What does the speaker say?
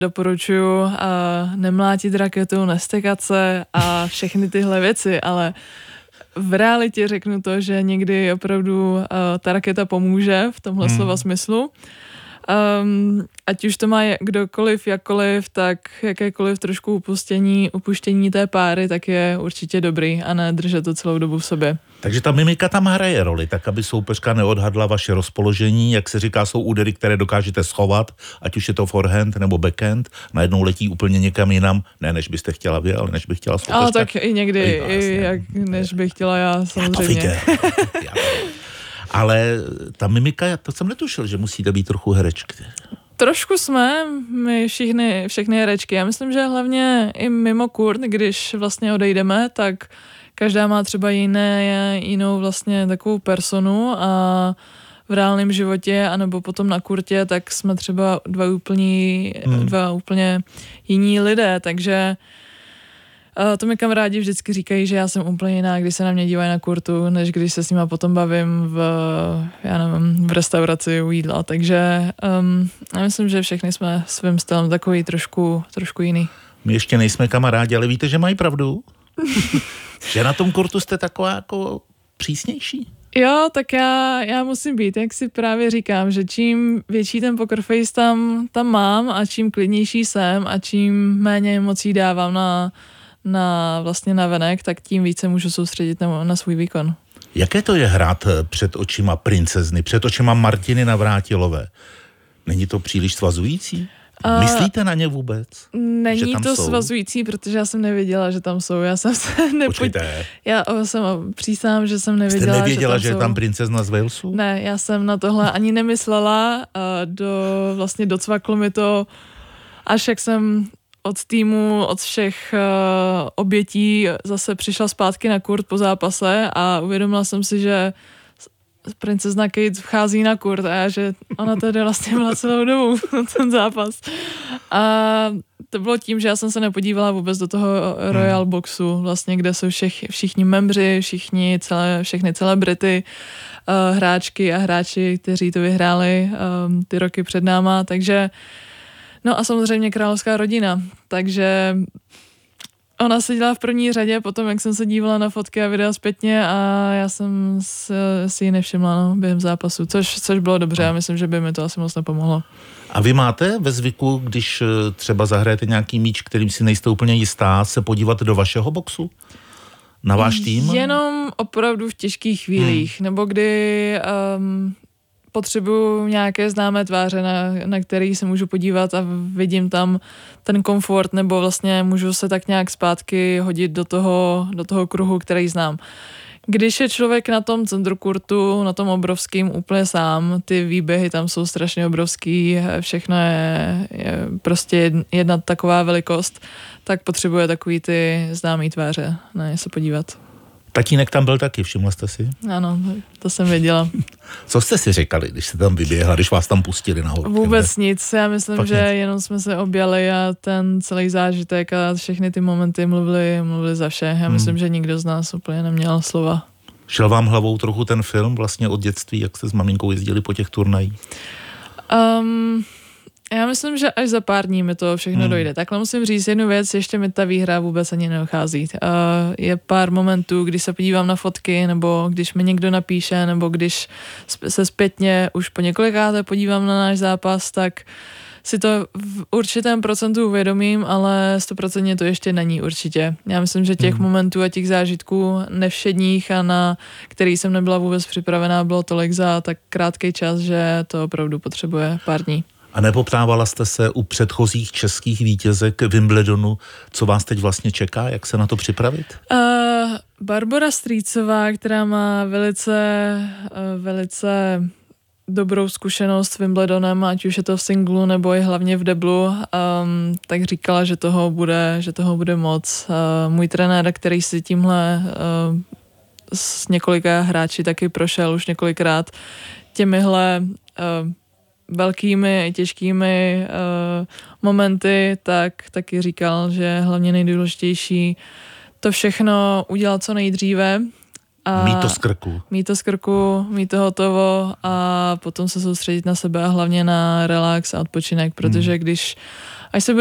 Doporučuji nemlátit raketu, nestekat se a všechny tyhle věci, ale v realitě řeknu to, že někdy opravdu ta raketa pomůže v tomhle slova smyslu. Ať už to má kdokoliv, jakkoliv, tak jakékoliv trošku upuštění té páry, tak je určitě dobrý a ne držet to celou dobu v sobě. Takže ta mimika tam hraje roli, tak aby soupeřka neodhadla vaše rozpoložení, jak se říká, jsou údery, které dokážete schovat, ať už je to forehand nebo backhand, najednou letí úplně někam jinam, ne než byste chtěla vy, ale než by chtěla soupeřka. Ale tak i někdy, než bych chtěla já, samozřejmě. Já to ale ta mimika, to jsem netušil, že musíte být trochu herečky. Trošku jsme my všechny herečky. Já myslím, že hlavně i mimo kurt, když vlastně odejdeme, tak každá má třeba jinou vlastně takovou personu a v reálném životě, anebo potom na kurtě, tak jsme třeba dva úplně jiní lidé, takže to mi kamarádi vždycky říkají, že já jsem úplně jiná, když se na mě dívají na kurtu, než když se s nima potom bavím v restauraci u jídla. Takže já myslím, že všichni jsme svým stylem takový trošku jiný. My ještě nejsme kamarádi, ale víte, že mají pravdu? Že na tom kurtu jste taková jako přísnější? Jo, tak já musím být, jak si právě říkám, že čím větší ten poker face tam mám a čím klidnější jsem a čím méně emocí dávám vlastně na venek, tak tím více můžu soustředit na svůj výkon. Jaké to je hrát před očima princezny, před očima Martiny Navrátilové? Není to příliš svazující? Myslíte na ně vůbec? Není to svazující, protože já jsem nevěděla, že tam jsou. Já jsem se Počkejte. Já jsem přísám, že jsem nevěděla, Jste nevěděla, že je tam princezna z Walesu? Ne, já jsem na tohle ani nemyslela. Docvaklo mi to, až jak jsem od týmu, od všech obětí zase přišla zpátky na kurt po zápase a uvědomila jsem si, že princezna Kate vchází na kurt a že ona tady vlastně byla celou dobu ten zápas. A to bylo tím, že já jsem se nepodívala vůbec do toho Royal Boxu, vlastně, kde jsou všichni membři, všechny celebrity, hráčky a hráči, kteří to vyhráli ty roky před náma, takže no a samozřejmě královská rodina, takže ona seděla v první řadě, potom jak jsem se dívala na fotky a videa zpětně a já jsem si ji nevšimla během zápasu, což bylo dobře a myslím, že by mi to asi moc nepomohlo. A vy máte ve zvyku, když třeba zahrajete nějaký míč, kterým si nejste úplně jistá, se podívat do vašeho boxu? Na váš tým? Jenom opravdu v těžkých chvílích, nebo kdy potřebuju nějaké známé tváře, na který se můžu podívat a vidím tam ten komfort, nebo vlastně můžu se tak nějak zpátky hodit do toho kruhu, který znám. Když je člověk na tom centru kurtu, na tom obrovským úplně sám, ty výběhy tam jsou strašně obrovský, všechno je prostě jedna taková velikost, tak potřebuje takový ty známý tváře, na ně se podívat. Tatínek tam byl taky, všimla jste si? Ano, to jsem věděla. Co jste si říkali, když jste tam vyběhla, když vás tam pustili nahoru? Vůbec nic, já myslím, že jenom jsme se objali a ten celý zážitek a všechny ty momenty mluvili za vše. Já myslím, že nikdo z nás úplně neměl slova. Šel vám hlavou trochu ten film vlastně od dětství, jak jste s maminkou jezdili po těch turnajích? Já myslím, že až za pár dní mi to všechno dojde. Takhle musím říct jednu věc, ještě mi ta výhra vůbec ani nedochází. Je pár momentů, kdy se podívám na fotky, nebo když mi někdo napíše, nebo když se zpětně už po několikáté podívám na náš zápas, tak si to v určitém procentu uvědomím, ale 100% to ještě není určitě. Já myslím, že těch momentů a těch zážitků nevšedních a na který jsem nebyla vůbec připravená, bylo tolik za tak krátký čas, že to opravdu potřebuje pár dní. A nepoptávala jste se u předchozích českých vítězek Wimbledonu, co vás teď vlastně čeká, jak se na to připravit? Barbora Strýcová, která má velice dobrou zkušenost s Wimbledonem, ať už je to v singlu nebo i hlavně v deblu, tak říkala, že toho bude moc. Můj trenér, který si tímhle s několika hráči taky prošel už několikrát těmihle velkými i těžkými momenty, tak taky říkal, že hlavně nejdůležitější to všechno udělat co nejdříve. Mít to z krku, mít to hotovo a potom se soustředit na sebe a hlavně na relax a odpočinek, protože když až se